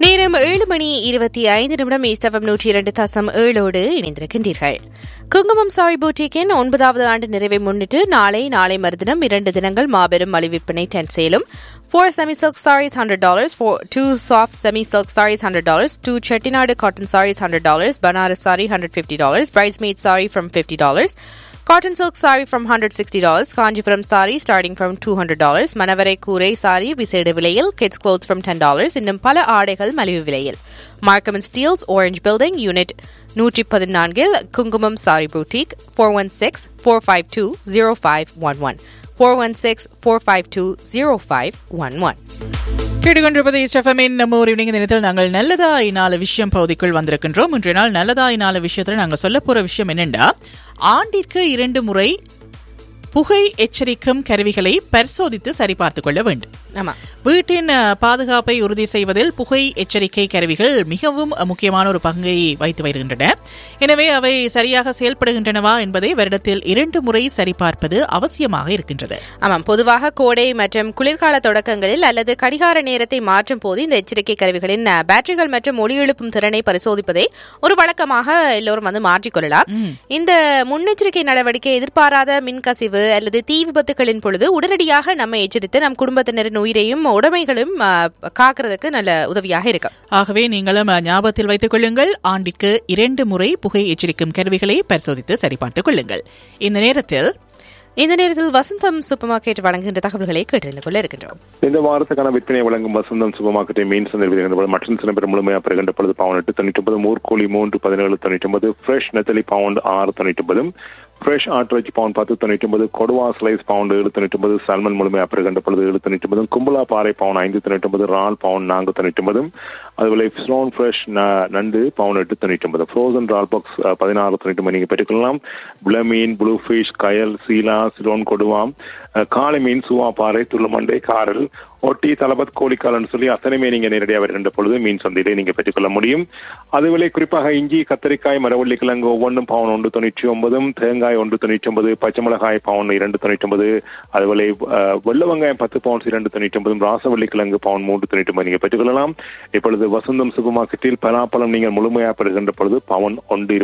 நேரம் 7:25 east FM 102.7 இணைந்திருக்கின்றீர்கள். குங்குமம் சாரி பூட்டிக்கின் 9வது ஆண்டு நிறைவை முன்னிட்டு நாளை மறுதினம் 2 தினங்கள் மாபெரும் மலிவிற்பனை tent சேலும். 4 semi-silk sarees $100, 2 soft semi-silk sarees $100, 2 chettinad cotton sarees $100, Banaras saree $150, bridesmaid saree from $50, cotton silk saree from $160, Kanjipuram saree starting from $200, Manavarai Kurai saree விசேட விலையில், kids clothes from $10, இன்னும் பல ஆடைகள் மலிவு விலையில். Markham & Steels, Orange Building, Unit 114, குங்குமம் sorry பூட்டிக், 416-452-0511, 416-452-0511. கேட்டுக்கொண்டிருப்பது east எஃப்எம்மின் நம்ம ஒரு ஈவினிங் தினத்தில் நாங்கள் நல்லதாய் 4 விஷயம் பகுதிக்குள் வந்திருக்கின்றோம். இன்றைய நாள் நல்லதாய் 4 விஷயத்தில் நாங்கள் சொல்ல போற விஷயம் என்னென்றா, ஆண்டிற்கு 2 முறை புகை எச்சரிக்கும் கருவிகளை பரிசோதித்து சரிபார்த்துக் கொள்ள வேண்டும். ஆமா, வீட்டின் பாதுகாப்பை உறுதி செய்வதில் புகை எச்சரிக்கை கருவிகள் மிகவும் முக்கியமான ஒரு பங்கை வைத்து வருகின்றன. எனவே அவை சரியாக செயல்படுகின்றனவா என்பதை வருடத்தில் 2 முறை சரிபார்ப்பது அவசியமாக இருக்கின்றது. ஆமாம், பொதுவாக கோடை மற்றும் குளிர்கால தொடக்கங்களில் அல்லது கடிகார நேரத்தை மாற்றும் போது இந்த எச்சரிக்கை கருவிகளின் பேட்டரிகள் மற்றும் ஒளி எழுப்பும் திறனை பரிசோதிப்பதை ஒரு வழக்கமாக எல்லோரும் மாற்றிக்கொள்ளலாம். இந்த முன்னெச்சரிக்கை நடவடிக்கை எதிர்பாராத மின்கசிவு அல்லது தீ விபத்துகளின் பொழுது உடனடியாக நம்ம எச்சரித்து நம் குடும்பத்தினரின் உயிரையும் உடைமைகளும் காக்கிறதுக்கு நல்ல உதவியாக இருக்கு. ஆகவே நீங்களும் ஞாபகத்தில் வைத்துக் கொள்ளுங்கள், ஆண்டிற்கு 2 முறை புகை எச்சரிக்கும் கருவிகளை பரிசோதித்து சரிபார்த்துக் கொள்ளுங்கள். இந்த நேரத்தில் வசந்தம் சூப்பர் மார்க்கெட் வழங்குகின்ற தகவல்களை கேட்டறிந்து கொள்ள இருக்கின்றோம். இந்த வாரத்துக்கான விற்பனை வழங்கும் வசந்தம் சூப்பர் மார்க்கெட்டை மீன் சந்தை மற்றும் சில பேர் முழுமையாக பெறுகின்ற பொழுது பவுன் 8.99, மூர்கோழி 3.17.99, ஃப்ரெஷ் நெத்தலி பவுண்ட் 6.99, ஃப்ரெஷ் ஆட்டிறைச்சி பவுண்ட் 10.99, கொடுவா ஸ்லைஸ் பவுண்ட் 7.99, சால்மன் முழுமையாக பெறுகின்ற பொழுது 7.99, கும்பலா பாறை பவுண்ட் 5.99, ரால் பவுண்ட் 4.99, அதுபோல ஸ்லோன் ஃப்ரெஷ் நண்டு பவுண்ட் 8.99, ஃப்ரோசன் ரால் பாக்ஸ் 16.99 நீங்க பெற்றுக்கொள்ளலாம். பிளமீன், ப்ளூ ஃபிஷ், கயல், சீலா, சிலோன் கொடுவாம், காளை மீன், சுவா பாறை, துள்ளுமண்டை, காரல், ஒட்டி, தலபத், கோழிக்காலன்னு சொல்லி அத்தனையுமே நீங்க நேரடியாக வருகின்ற பொழுது மீன் சந்தையிலே நீங்க பெற்றுக்கொள்ள முடியும். அதுவேளை குறிப்பாக இஞ்சி, கத்தரிக்காய், மரவள்ளி கிழங்கு ஒவ்வொன்றும் பவுன் 1.99, தேங்காய் 1.99, பச்சை மிளகாய் பவுன் 2.99, அதுவேளை வெள்ளை வெங்காயம் 10 பவுன்ஸ் 2.99, ராசவள்ளி கிழங்கு பவுன் 3.99 நீங்க பெற்றுக்கொள்ளலாம். இப்பொழுது வசந்தம் சூப்பர் மார்க்கெட்டில் பலாப்பழம் நீங்கள் முழுமையாக பெறுகின்ற பொழுது பவுன்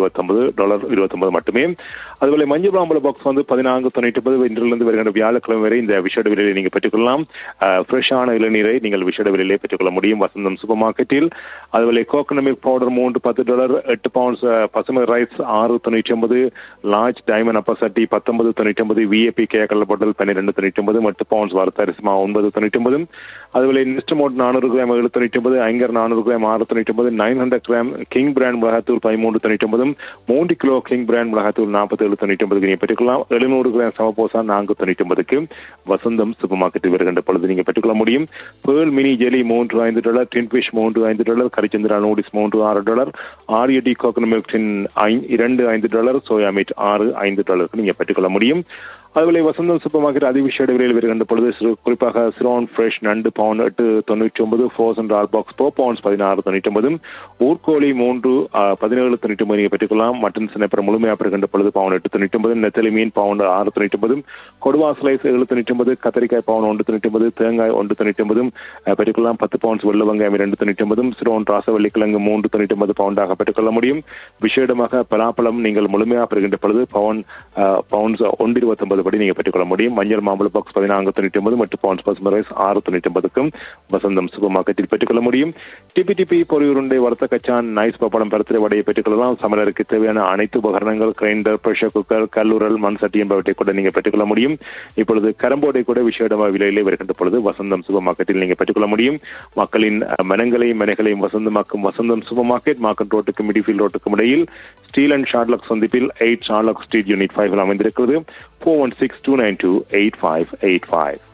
$29 மட்டுமே. அதுவேளை மஞ்சள் பிராம்பல பாக்ஸ் 14.99 இன்றிலிருந்து வருகின்ற வியாழக்கிழமை வரை இந்த விஷேட விலையை நீங்க பெற்றுக்கொள்ளலாம். ஃப்ரெஷ்ஷான இளநீரை நீங்கள் விஷேட விலையிலே பெற்றுக்கொள்ள முடியும் வசந்தம் சூப்பர் மார்க்கெட்டில். அதுபோல கோகனட் மில்க் பவுடர் $3.10, 8 பவுண்ட்ஸ் பசுமை ரைஸ் 6.99, லார்ஜ் டைமண்ட் அப்ப சட்டி 19.99, விஏபி கேக்கடலை பாட்டில் 12.99, 8 பவுண்ட்ஸ் வறுத்த அரிசிமா 9.99, அதுபோல நிஸ்டமோட் 400 gram 7.99, ஐங்கர் 400 gram 6.99, 900 gram king brand மிளகாத்தூள் 13.99, 3 கிலோ கிங் பிராண்ட் மிளகாத்தூள் 47.99 நீங்க பெற்றுக்கலாம். 700 கிராம் சமபோசா 4.99 வசந்தம் சூப்பர் மார்க்கெட்டில் வருகின்ற பொழுது நீங்க பெற்றுக்கொள்ள முடியும். பேர்ல் மினி ஜெலி $3.5, டின் fish $3.5, கரிச்சந்திரா noodles $3.6, ஆரியடி coconut milk $2.5, soya meet $6.5 நீங்க பெற்றுக்கொள்ள முடியும். அதுபோல வசந்தம் சூப்பர் மார்க்கெட் அதிவிஷேட விலையில் வருகின்ற பொழுது குறிப்பாக சிரோன் ஃப்ரெஷ் நண்டு பவுண்ட் 8.99, ஃப்ரோசன் ரால் பாக்ஸ் 4 பவுண்ட்ஸ் 16.99, ஊர்கோழி 17.99 நீங்க பெற்றுக்கொள்ளலாம். மட்டன் சினைப்பரம் முழுமையாக பெறுகின்ற பொழுது பவுண்ட் 8.99, நெத்தலி மீன் பவுண்ட் 6.99, கொடுவா ஸ்லைஸ் 7.99, கத்தரிக்காய் பவுண்ட் 1.99, தேங்காய் 1.99 பெற்றுக்கொள்ளலாம். 10 பவுண்ட்ஸ் வெள்ளை வெங்காயம் 2.99, சிரோன் ராசவள்ளி கிழங்கு 3.99 பவுண்டாக பெற்றுக்கொள்ள முடியும். விசேடமாக பலாப்பழம் நீங்கள் முழுமையாக பெறுகின்ற பொழுது பவுண்ட்ஸ் 1.29 படி நீங்க பெற்றுக்கொள்ள முடியும். மஞ்சள் மாம்பழ பாக்ஸ் 14.99, 8 பவுண்ட்ஸ் பசுமை ரைஸ் 6.99 வசந்தம் சூப்பர் மார்க்கெட்டில் பெற்றுக்கொள்ள முடியும். டிபி பொரியுருண்டை, வறுத்த கச்சான், நைஸ் பப்படம், பருத்திரை வடையை பெற்றுக்கொள்ளலாம். சமையலருக்கு தேவையான அனைத்து உபகரணங்கள், கிரைண்டர், பிரஷர் குக்கர், கல்லுரல், மண் சட்டி என்பவற்றை கூட நீங்க பெற்றுக்கொள்ள முடியும். இப்பொழுது கரம்போடை கூட விசேடமாக விலையிலே வருகின்ற பொழுது வசந்தம் சூப்பர் மார்க்கெட்டில் நீங்க பெற்றுக்கொள்ள முடியும். மக்களின் மனைகளையும் வசந்தமாக்கும் வசந்தம் சூப்பர் மார்க்கெட் மார்க்கெட் ரோட்டுக்கும் மிடிஃபீல்ட் ரோட்டுக்கும் இடையில் ஸ்டீல் அண்ட் ஷார்ட்லாக் சந்திப்பில் 8 ஷார்ட்லாக் ஸ்ட்ரீட் யூனிட் 5 அமைந்திருக்கிறது. 416-292-8585.